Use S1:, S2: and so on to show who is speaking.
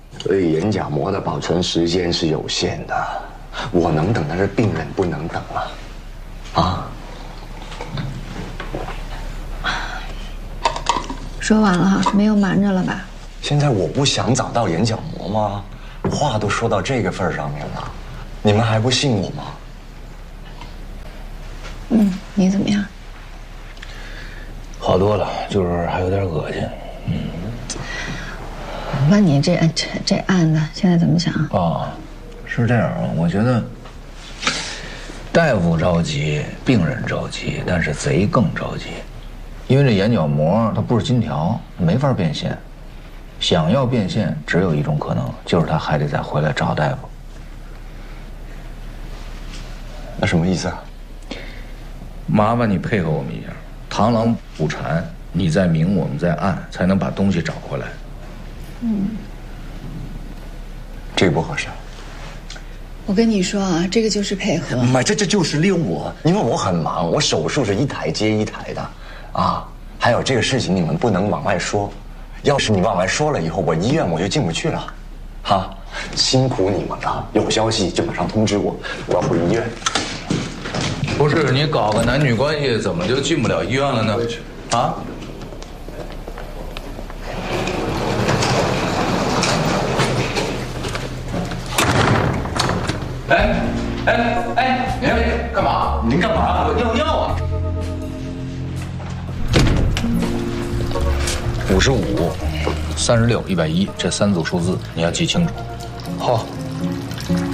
S1: 所以眼角膜的保存时间是有限的，我能等，但是病人不能等啊！
S2: 说完了哈，没有瞒着了吧？
S1: 现在我不想找到眼角膜吗？话都说到这个份儿上面了，你们还不信我吗？
S2: 你怎么样？
S3: 好多了，就是还有点恶心。
S2: 我问你这案子现在怎么想？
S3: 是这样啊，我觉得大夫着急，病人着急，但是贼更着急，因为这眼角膜它不是金条，没法变现。想要变现，只有一种可能，就是他还得再回来找大夫。
S1: 那什么意思啊？
S3: 麻烦你配合我们一下，螳螂捕蝉，你在明，我们在暗，才能把东西找回来。
S1: 这个不合适。
S2: 我跟你说啊，这个就是配合。
S1: 妈，这就是利用我，因为我很忙，我手术是一台接一台的，还有这个事情你们不能往外说，要是你往外说了以后，我医院我就进不去了，辛苦你们了，有消息就马上通知我，我要回医院。
S3: 不是你搞个男女关系，怎么就进不了医院了呢？您干嘛？
S1: 您干嘛？
S3: 我尿尿啊！55、36、110，这3组数字你要记清楚。
S1: 好。